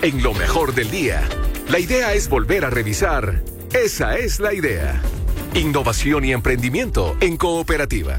en lo mejor del día. La idea es volver a revisar. Esa es la idea. Innovación y emprendimiento en cooperativa.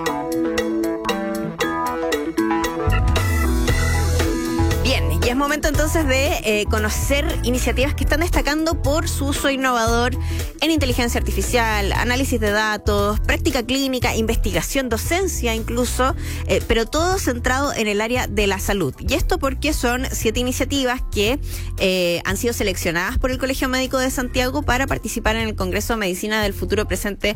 Y es momento entonces de conocer iniciativas que están destacando por su uso innovador en inteligencia artificial, análisis de datos, práctica clínica, investigación, docencia incluso, pero todo centrado en el área de la salud. Y esto porque son 7 iniciativas que han sido seleccionadas por el Colegio Médico de Santiago para participar en el Congreso de Medicina del Futuro Presente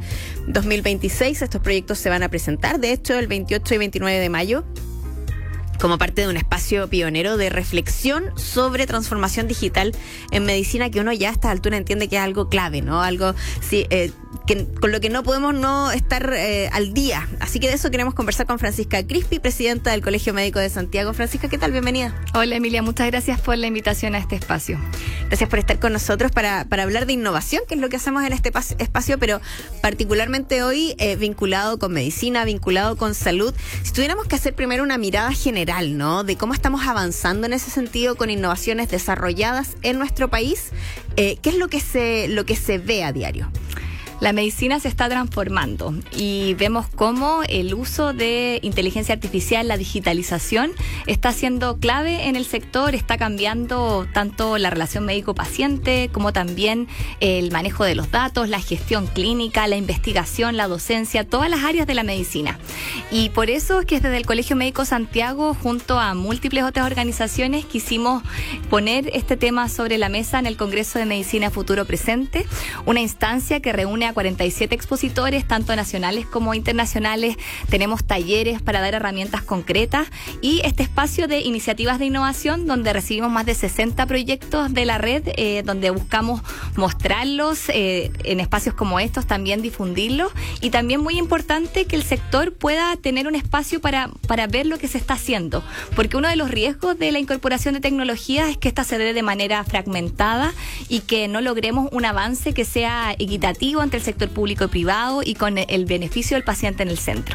2026. Estos proyectos se van a presentar, de hecho, el 28 y 29 de mayo. Como parte de un espacio pionero de reflexión sobre transformación digital en medicina, que uno ya a esta altura entiende que es algo clave, ¿no? Algo con lo que no podemos no estar al día. Así que de eso queremos conversar con Francisca Crispi, presidenta del Colegio Médico de Santiago. Francisca, ¿qué tal? Bienvenida. Hola, Emilia, muchas gracias por la invitación a este espacio. Gracias por estar con nosotros para hablar de innovación, que es lo que hacemos en este espacio, pero particularmente hoy vinculado con medicina, vinculado con salud. Si tuviéramos que hacer primero una mirada general, ¿no?, de cómo estamos avanzando en ese sentido con innovaciones desarrolladas en nuestro país, ¿qué es lo que se ve a diario? La medicina se está transformando y vemos cómo el uso de inteligencia artificial, la digitalización, está siendo clave en el sector, está cambiando tanto la relación médico-paciente como también el manejo de los datos, la gestión clínica, la investigación, la docencia, todas las áreas de la medicina. Y por eso es que desde el Colegio Médico Santiago, junto a múltiples otras organizaciones, quisimos poner este tema sobre la mesa en el Congreso de Medicina Futuro Presente, una instancia que reúne a 47 expositores, tanto nacionales como internacionales. Tenemos talleres para dar herramientas concretas y este espacio de iniciativas de innovación donde recibimos más de 60 proyectos de la red, donde buscamos mostrarlos en espacios como estos, también difundirlos, y también muy importante que el sector pueda tener un espacio para ver lo que se está haciendo, porque uno de los riesgos de la incorporación de tecnologías es que esta se dé de manera fragmentada y que no logremos un avance que sea equitativo entre el sector público y privado y con el beneficio del paciente en el centro.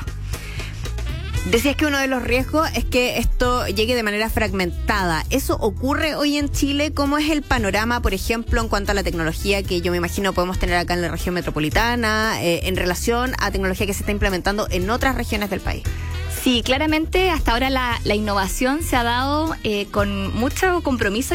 Decías que uno de los riesgos es que esto llegue de manera fragmentada. ¿Eso ocurre hoy en Chile? ¿Cómo es el panorama, por ejemplo, en cuanto a la tecnología que yo me imagino podemos tener acá en la región metropolitana, en relación a tecnología que se está implementando en otras regiones del país? Sí, claramente hasta ahora la innovación se ha dado con mucho compromiso